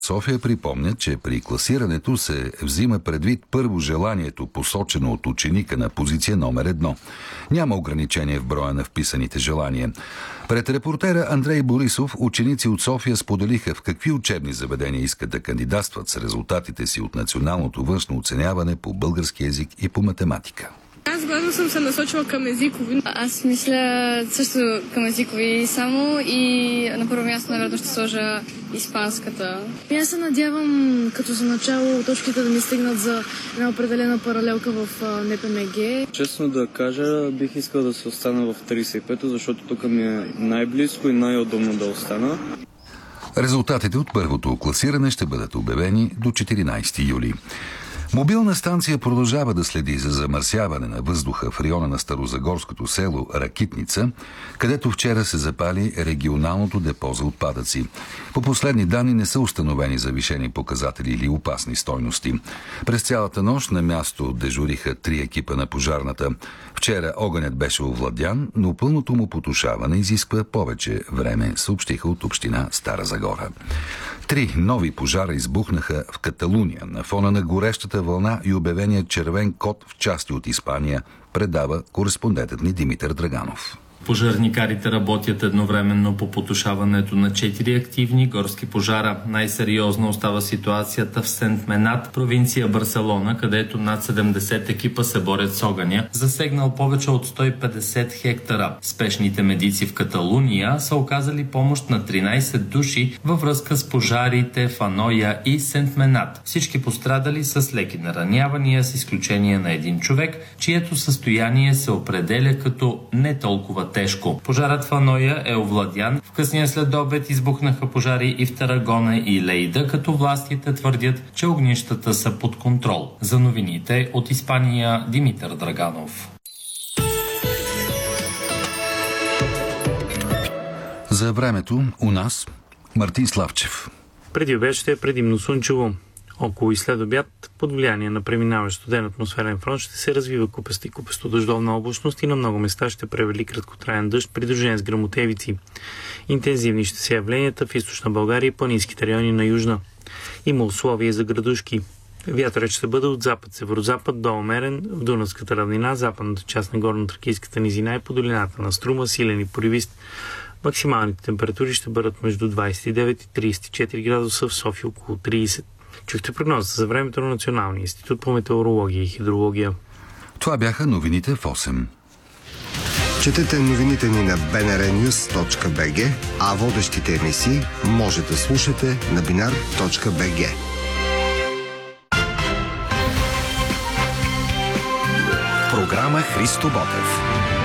София припомня, че при класирането се взима предвид първо желанието, посочено от ученика на позиция номер 1. Няма ограничение в броя на вписаните желания. Пред репортера Андрей Борисов ученици от София споделиха в какви учебни заведения искат да кандидатстват с резултатите си от националното външно оценяване по български език и по математика. Аз главно съм се насочила към езикови. Аз мисля също към езикови само и на първо място, наверное, ще сложа испанската. И аз се надявам като за начало точките да ми стигнат за една определена паралелка в НПМГ. Честно да кажа, бих искал да се остана в 35-то, защото тук ми е най-близко и най-удобно да остана. Резултатите от първото класиране ще бъдат обявени до 14 юли. Мобилна станция продължава да следи за замърсяване на въздуха в района на старозагорското село Ракитница, където вчера се запали регионалното депо за отпадъци. По последни данни не са установени завишени показатели или опасни стойности. През цялата нощ на място дежуриха 3 екипа на пожарната. Вчера огънят беше овладян, но пълното му потушаване изисква повече време, съобщиха от община Стара Загора. 3 нови пожара избухнаха в Каталуния на фона на горещата вълна и обявения червен код в части от Испания, предава кореспондентът ни Димитър Драганов. Пожарникарите работят едновременно по потушаването на 4 активни горски пожара. Най-сериозно остава ситуацията в Сент-Менат, провинция Барселона, където над 70 екипа се борят с огъня, засегнал повече от 150 хектара. Спешните медици в Каталуния са оказали помощ на 13 души във връзка с пожарите в Аноя и Сент-Менат. Всички пострадали с леки наранявания, с изключение на един човек, чието състояние се определя като не толкова тежко. Пожарът в Аноя е овладян. В късния следобед избухнаха пожари и в Тарагона и Лейда, като властите твърдят, че огнищата са под контрол. За новините от Испания, Димитър Драганов. За времето у нас Мартин Славчев. Преди обяд ще е предимно слънчево. Около и след обяд, под влияние на преминаващ студен атмосферен фронт, ще се развива купеста и купесто дъждовна облачност и на много места ще превали краткотраен дъжд, придружен с гръмотевици. Интензивни ще са явленията в източна България и планинските райони на южна. Има условия за градушки. Вятърът ще бъде от запад-северозапад до умерен в Дунавската равнина, западната част на горно-тракийската низина и по долината на Струма, силен и поривист. Максималните температури ще бъдат между 29 и 34 градуса, в София около 30. Чухте прогноза за времето на Националния институт по метеорология и хидрология. Това бяха новините в 8. Четете новините ни на bnrnews.bg, а водещите емисии може да слушате на binar.bg. Програма Христо Ботев.